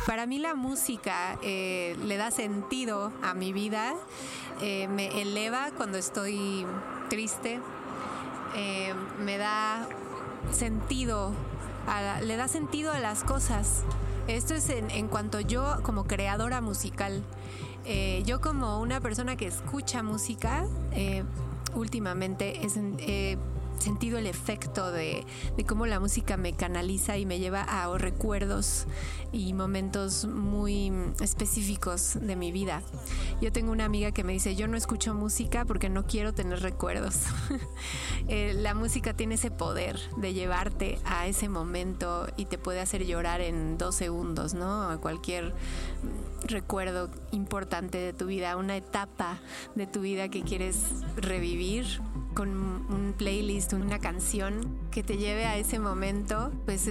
Para mí la música le da sentido a mi vida, me eleva cuando estoy triste, me da sentido, le da sentido a las cosas. Esto es en cuanto yo como creadora musical. Yo como una persona que escucha música, últimamente he sentido el efecto de cómo la música me canaliza y me lleva a recuerdos y momentos muy específicos de mi vida. Yo tengo una amiga que me dice, yo no escucho música porque no quiero tener recuerdos. La música tiene ese poder de llevarte a ese momento y te puede hacer llorar en 2 segundos, ¿no? A cualquier recuerdo importante de tu vida, una etapa de tu vida que quieres revivir con un playlist, una canción que te lleve a ese momento, pues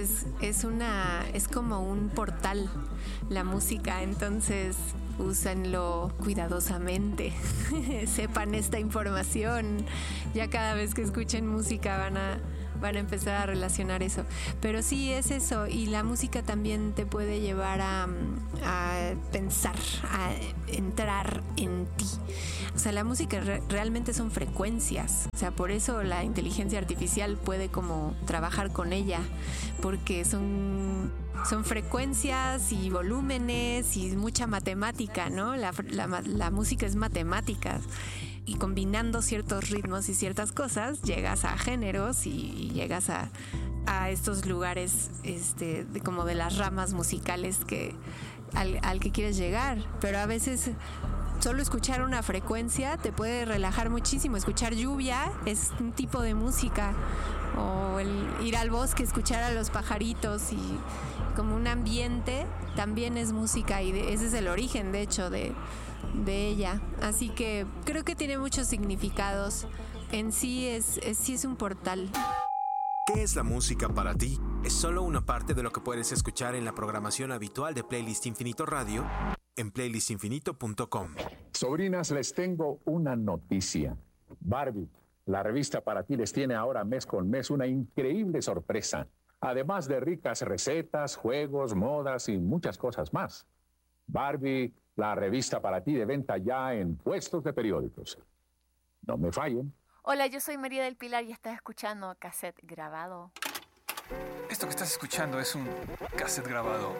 es como un portal la música. Entonces úsenlo cuidadosamente. Sepan esta información. Ya cada vez que escuchen música van a empezar a relacionar eso. Pero sí es eso, y la música también te puede llevar a pensar, a entrar en ti. O sea, la música realmente son frecuencias. O sea, por eso la inteligencia artificial puede como trabajar con ella, porque son frecuencias y volúmenes y mucha matemática, ¿no? La música es matemática. Y combinando ciertos ritmos y ciertas cosas, llegas a géneros y llegas a estos lugares como de las ramas musicales al que quieres llegar. Pero a veces solo escuchar una frecuencia te puede relajar muchísimo. Escuchar lluvia es un tipo de música. O el ir al bosque, escuchar a los pajaritos y como un ambiente también es música, y ese es el origen, de hecho, de ella. Así que creo que tiene muchos significados. En sí es un portal. ¿Qué es la música para ti? Es solo una parte de lo que puedes escuchar en la programación habitual de Playlist Infinito Radio en playlistinfinito.com. Sobrinas, les tengo una noticia. Barbie, la revista para ti, les tiene ahora mes con mes una increíble sorpresa. Además de ricas recetas, juegos, modas y muchas cosas más. Barbie, la revista para ti, de venta ya en puestos de periódicos. No me fallen. Hola, yo soy María del Pilar y estás escuchando Cassette Grabado. Esto que estás escuchando es un cassette grabado.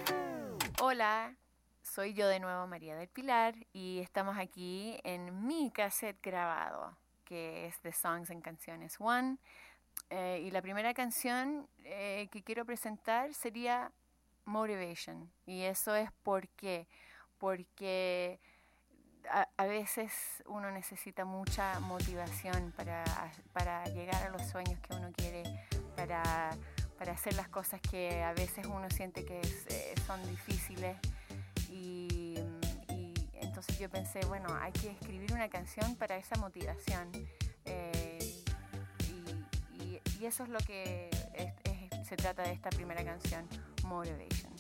Hola, soy yo de nuevo, María del Pilar, y estamos aquí en mi cassette grabado, que es de Songs and Canciones One. Y la primera canción que quiero presentar sería Motivation. Y eso es porque a veces uno necesita mucha motivación para llegar a los sueños que uno quiere, para hacer las cosas que a veces uno siente que son difíciles. Y entonces yo pensé, bueno, hay que escribir una canción para esa motivación. Y eso es lo que se trata de esta primera canción, Motivation.